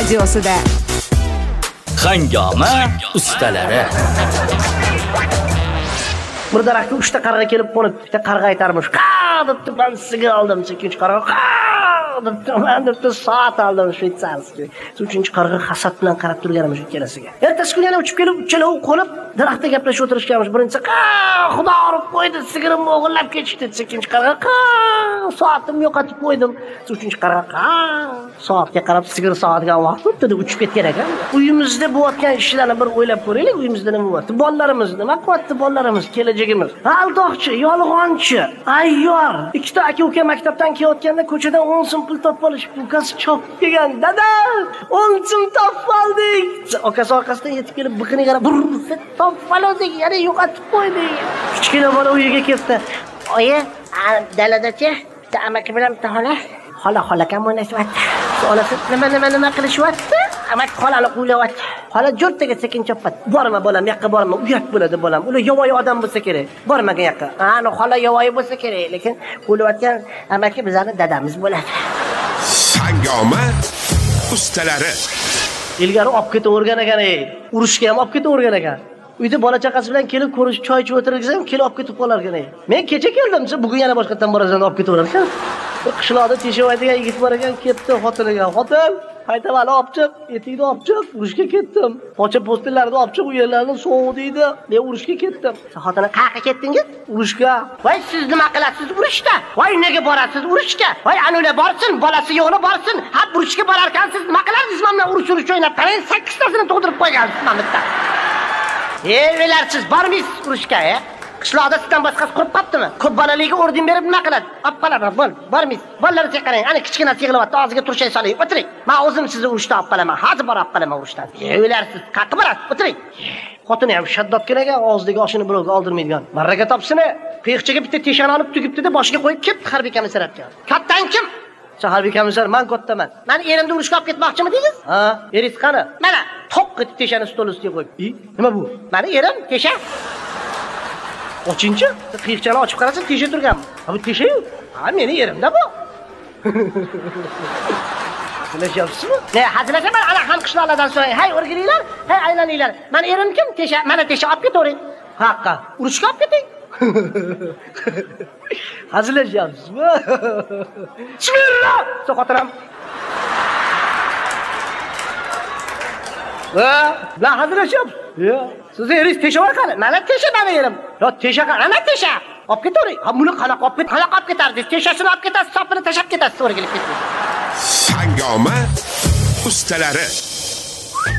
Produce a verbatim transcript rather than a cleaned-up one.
radiosida. Hangoma ustalari. Bir daraxtga uchta qarg'a kelib qolib, bitta qarg'a aytarmish. "Qa!" deb men sigir oldim, ikkinchi qarg'a "Qa!" deb men deb soat oldim shvetsarskiy. Uchinchi qarg'a hasad bilan qarab turganimiz ikkalasiga. Ertasi kuni yana uchib kelib, uchalovi qo'nib, daraxtda gaplashib o'tirishganmiz. Birinchisi "Qa! Xudo urib qo'ydi, sigirim o'g'irlab ketishdi." Ikkinchi qarg'a "Qa! Soatimni yo'qotib qo'ydim." Uchinchi qarg'a "Qa!" Soatga qarab sigir soatiga vaqt o'tdi deb uchib ketgan ekan. Uyimizda bo'layotgan ishlarni bir o'ylab ko'raylik. Uyimizda nima bo'lyapti? Bolalarimiz nima qilyapti? Bolalarimiz kelajagimiz. Aldoqchi, yolg'onchi, ayyor. Ikkita aka-uka maktabdan kelayotganda ko'chadan o'n so'm pul topib olishib, ukasi chopib kelgan. "Dada, o'n so'm topib oldik." Akasi orqasidan yetib kelib, biqini qarab, "Burr, topib oldik, yana yo'qotib qo'ydik." Kichkina bola uyiga keldi. "Oyi, daladachi, bitta amaki bilan bitta xola, xola xola kam o'ynashyapti. Xolasi nima nima nima qilishyapti? Amak xolani qo'ylayapti. Xola jo'rtaga sekin chopadi. Borma bolam, yoqqa borma, uyat bo'ladi bolam. Ular yovoyi odam bo'lsa kerak. Bormagan yoqqa. Ana xola yovoyi bo'lsa kerak, lekin qo'ylayotgan amaki bizning dadamiz bo'ladi." Hangoma ustalari. Ilgari olib ketavergan ekan, ey. Urushga ham olib ketavergan ekan. Uyda bola chaqasi bilan kelib ko'rish, choy ichib o'tirgizsam, kelib olib ketib qolar ekan, ey. Men kecha keldim, bugun yana boshqatdan borasan olib ketaverar ekan. Bir qishloqda Teshovoydigan yigit bor ekan, ketdi xotiniga. "Xotin, qaytavali olib chiq, etikni olib chiq, urushga ketdim. Pocha postillarni olib chiq, u yerlarni sovuq deydi. Men urushga ketdim." Xotini "Qayerga ketdingiz?" "Urushga." "Voy, siz nima qilasiz urushda? Voy, nega borasiz urushga? Voy, anular borsin, bolasi yo'g'ini borsin. Ha, urushga borar ekansiz, nima qilardingiz? Mana urush urush o'ynab, qarang, sakkiztasini to'ldirib qo'ygansiz mana bitta. Ey, velarsiz bormaysiz urushga, e? Qishloqda sizdan boshqasi qurib qopdimi? Ko'p bolaliga o'rdan berib nima qiladi? Olib qolaman, bo'l, bormaysiz. Bolalarga qarang, ana kichkinasi yig'layapti, og'ziga turshay soling, o'tiring. Men o'zim sizni urushda olib qolaman, hozir borib olib qolaman urushdan. Ey, velarsiz, qayerga borasiz? O'tiring. Xotini ham shaddodgan ekan, og'zidagi oshini birovga oldirmaydigan. Marraga topsini, qiyiqchaga bitta teshani olib tugibdi-da, boshiga qo'yib ketdi harbiy komissariyatga. "Kattan kim?" "Harbiy komissar, men kattaman." "Meni erimni urushga olib ketmoqchimi deysiz?" "Ha, eringiz qani?" "Mana, to'q qilib teshani stol ustiga qo'yib." "I, nima bu?" "Meni erim, tesha." "Ochinchi?" Qiyiqchani ochib qarasa, tesha turganmi? "Ha, bu tesha-yu." "Ha, meni erimda bu." Hazillashyapsizmi? Ne, hazillashaman, ana ham qishloqlardan so'rang. "Hay, o'rgilinglar, hay, aylaninglar. Meni erim kim? Tesha, mana tesha olib ketavering." "Haqqa, urushga olib keting." Hazillashyapsizmi? Bismillah! Xotinim. Va, bilan hazillashyapsiz. Yo, siz eringiz tesha var qani? Mana tesha meni erim. Yo, tesha qani? Ana tesha. Olib ketavering. Ha, buni qanaqa olib ket? Qanaqa olib ketardingiz? Teshasini olib ketasiz, sopini tashab ketasiz, o'rgilib ketasiz. Hangoma ustalari.